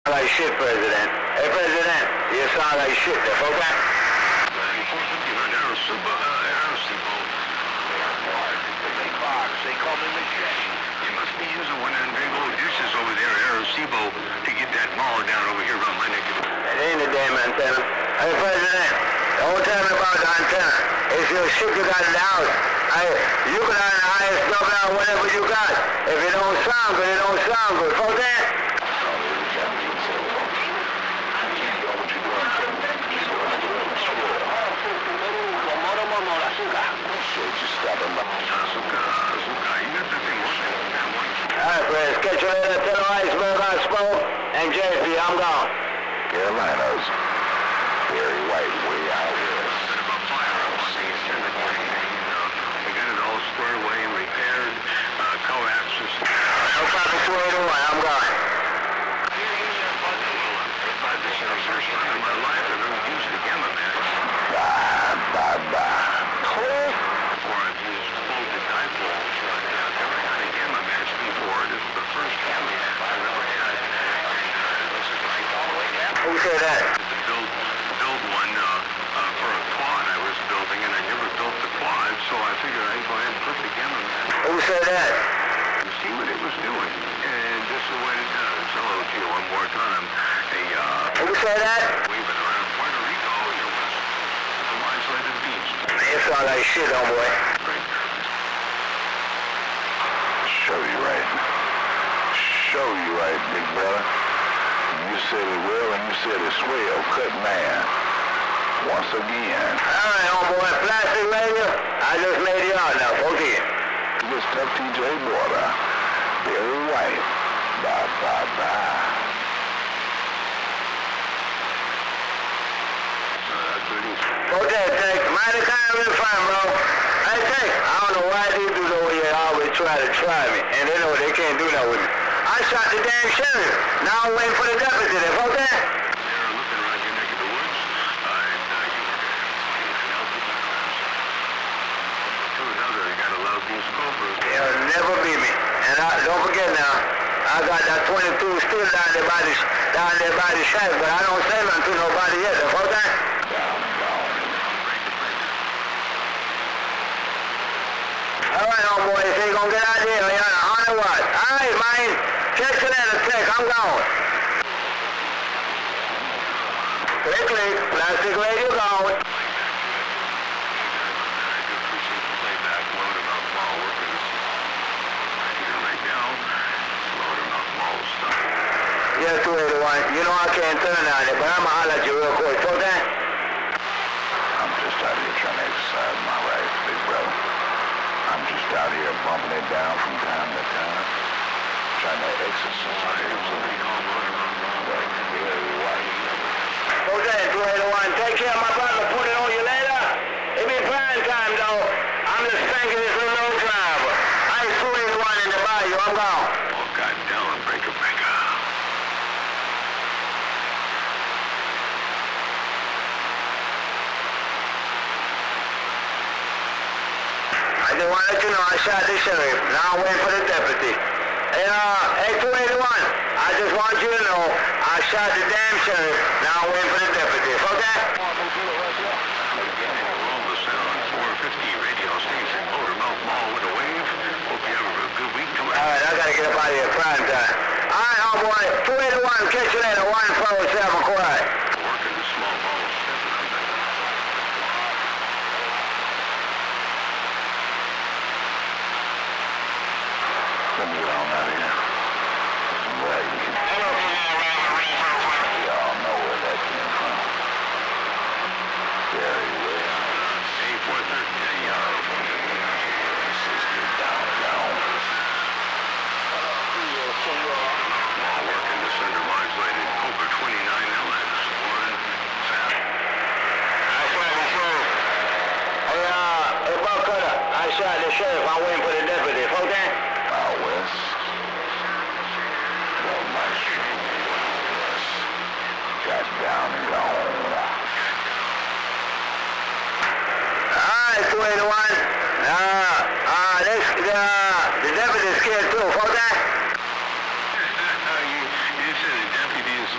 like shit, President. Hey, President, you sound like shit there, okay? They call me Machete. You must be using one of them big old dishes over there, Arecibo, to get that mall down over here around my neck of the woods. It ain't a damn antenna. Hey, President, don't tell me about the antenna. It's your shit you got in the house. You can have the highest number out whatever you got. If it don't sound good, it don't sound good. Okay? Alright, Fred, catch you later. Tell them Iceberg I spoke. And JP, I'm gone. Carolinas. Very white, way out here. About fire up on the cemetery. We got it all squared away and repaired. Coaxes. No copy 281. I'm gone. This is the first time in my life I've ever used the gamma match. Bye. Before I've used folded dipoles, I've never had a gamma match before. This is the first gamma match I've ever had. This is like all the way down. Who said that? To build one for a quad I was building, and I never built the quad, so I figured I'd go ahead and put the gamma match. Who said that? You see what it was doing, and this is what it does. Hello to you one more time. Who said that? Waving around Puerto Rico, you're west of the isolated beach. You sound like shit, homeboy. Show you right, big brother. You said it well and you said it swell. Cut man. Once again. Alright, homeboy. Plastic radio. I just made it out now. Okay. This tough TJ border. Very white. Bye. Okay, Take. Mighty kind of really fine, bro. Hey, Take. I don't know why these dudes over here always try me. And they know they can't do that with me. I shot the damn sheriff. Now I'm waiting for the deputy. Okay? They're looking around your neck of the woods, and you were help with the class. To another, you got a loud goose cobra. They'll never beat me. And don't forget now, I got that 22 still down there by the shack, but I don't say nothing to nobody yet. Okay? Alright, homeboy, so you gonna get out there, or you're on or what? Alright, man. Catch you later, Tech. I'm going. Click. Plastic radio going. Yeah, 281. You know I can't turn on it, but I'm gonna holler at you real quick. Okay? I'm just out here trying to exercise my rights, big brother. I'm just out here bumping it down from time to time. Trying to exercise. Very white. Okay, 281. Take care of my brother. Put it on you later. It be prime time, though. I'm just thanking this little driver. I ain't 281 in the bayou. I'm gone. Oh, goddamn, breaker. I just want to let you know I shot the sheriff. Now I'm waiting for the deputy. Hey, 281. I just want you to know I shot the damn sheriff. Now I'm waiting for the deputy. Okay? Roll the sound 450 radio station, Motormouth Mall with a wave. Hope you have a real good week. Alright, I gotta get up out of here. Prime time. Alright, homeboy. 281. Catch you later. 1 4